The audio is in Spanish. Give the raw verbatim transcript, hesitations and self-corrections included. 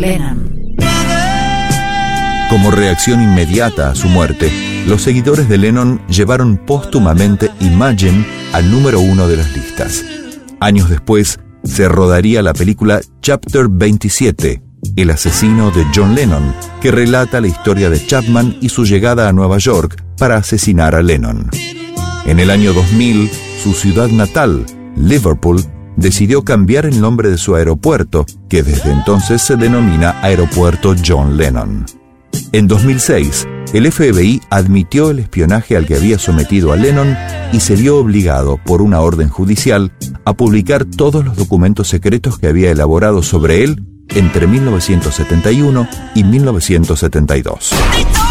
Lennon. Como reacción inmediata a su muerte, los seguidores de Lennon llevaron póstumamente Imagine al número uno de las listas. Años después, se rodaría la película Chapter veintisiete, El asesino de John Lennon, que relata la historia de Chapman y su llegada a Nueva York para asesinar a Lennon. En el año dos mil, su ciudad natal, Liverpool, decidió cambiar el nombre de su aeropuerto, que desde entonces se denomina Aeropuerto John Lennon. En dos mil seis, el F B I admitió el espionaje al que había sometido a Lennon y se vio obligado, por una orden judicial, a publicar todos los documentos secretos que había elaborado sobre él entre mil novecientos setenta y uno y mil novecientos setenta y dos.